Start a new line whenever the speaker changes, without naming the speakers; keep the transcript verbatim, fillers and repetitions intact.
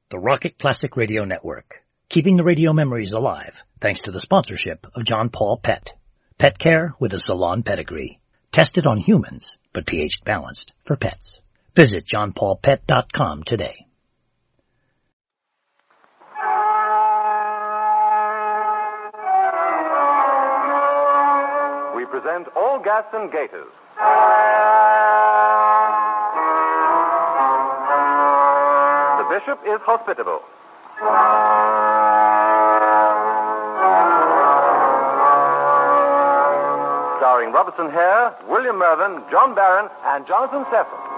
the Rocket Classic Radio Network, keeping the radio memories alive thanks to the sponsorship of John Paul Pet. Pet care with a salon pedigree. Tested on humans, but pH balanced for pets. Visit john paul pet dot com today.
We present All Gas and Gaiters. The Bishop is hospitable. Starring Robertson Hare, William Mervyn, John Barron, and Jonathan Sefton.